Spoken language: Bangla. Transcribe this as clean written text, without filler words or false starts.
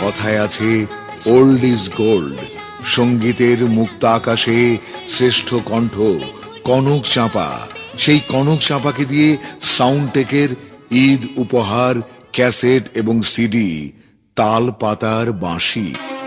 কথায় আছে ওল্ড ইজ গোল্ড। সঙ্গীতের মুক্ত আকাশে শ্রেষ্ঠ কণ্ঠ কনক চাঁপা। সেই কনক চাঁপাকে দিয়ে সাউন্ডটেকের ঈদ উপহার ক্যাসেট এবং সিডি, তাল পাতার বাঁশি।